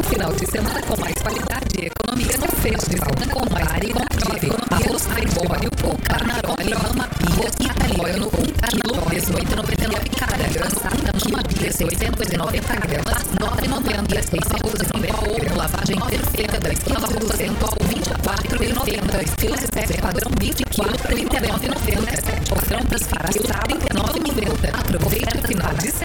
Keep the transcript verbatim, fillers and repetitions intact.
final de semana com mais qualidade e economia no festival. Compare e compre. Arroz arbóreo ou carnaroli, mama pia e italiano com quilo dezoito e noventa e nove cada. Graçada chama pia seiscentos e noventa gramas, nove e noventa. Seiscentos e noventa. Lavagem perfeita da esquina do centro, vinte e quatro e noventa. Estilo sete padrão vinte e quatro, trinta e nove e noventa. Ofertas para trinta e nove e noventa. Aproveite o final de semana.